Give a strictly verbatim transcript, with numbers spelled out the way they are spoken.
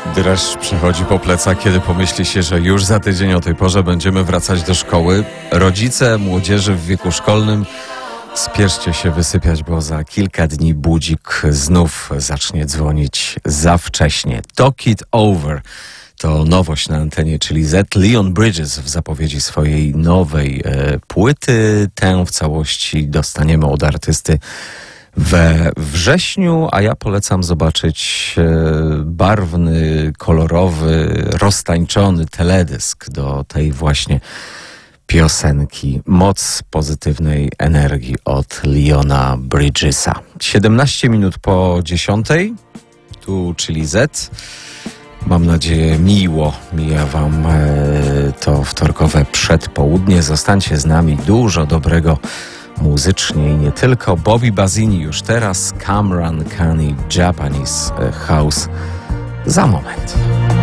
Dreszcz przechodzi po plecach, kiedy pomyśli się, że już za tydzień o tej porze będziemy wracać do szkoły. Rodzice młodzieży w wieku szkolnym, spieszcie się wysypiać, bo za kilka dni budzik znów zacznie dzwonić za wcześnie. Talk It Over to nowość na antenie, czyli Z. Leon Bridges w zapowiedzi swojej nowej e, płyty. Tę w całości dostaniemy od artysty we wrześniu, a ja polecam zobaczyć e, barwny, kolorowy, roztańczony teledysk do tej właśnie piosenki. Moc pozytywnej energii od Leona Bridgesa. siedemnaście minut po dziesiątej, tu czyli Z. Mam nadzieję, miło mija wam e, to wtorkowe przedpołudnie. Zostańcie z nami, dużo dobrego muzycznie i nie tylko. Bobby Bazzini już teraz, Cameron Kani, Japanese House za moment.